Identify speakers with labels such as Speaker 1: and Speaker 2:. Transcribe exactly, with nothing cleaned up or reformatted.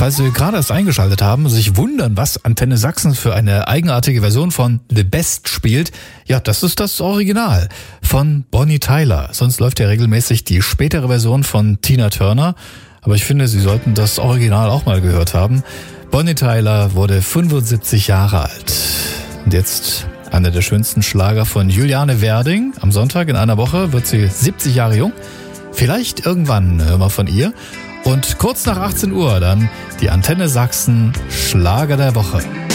Speaker 1: Falls Sie gerade erst eingeschaltet haben und sich wundern, was Antenne Sachsen für eine eigenartige Version von The Best spielt, ja, das ist das Original von Bonnie Tyler. Sonst läuft ja regelmäßig die spätere Version von Tina Turner. Aber ich finde, Sie sollten das Original auch mal gehört haben. Bonnie Tyler wurde fünfundsiebzig Jahre alt. Und jetzt einer der schönsten Schlager von Juliane Werding. Am Sonntag in einer Woche wird sie siebzig Jahre jung. Vielleicht irgendwann hören wir von ihr. Und kurz nach achtzehn Uhr dann die Antenne Sachsen Schlager der Woche.